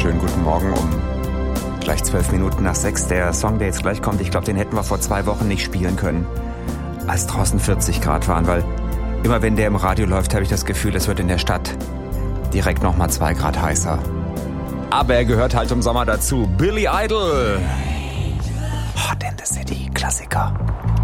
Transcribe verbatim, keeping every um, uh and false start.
Schönen guten Morgen um gleich zwölf Minuten nach sechs. Der Song, der jetzt gleich kommt, ich glaube, den hätten wir vor zwei Wochen nicht spielen können, als draußen vierzig Grad waren, weil immer wenn der im Radio läuft, habe ich das Gefühl, es wird in der Stadt direkt nochmal zwei Grad heißer. Aber er gehört halt im Sommer dazu. Billy Idol. Hot in the City, Klassiker.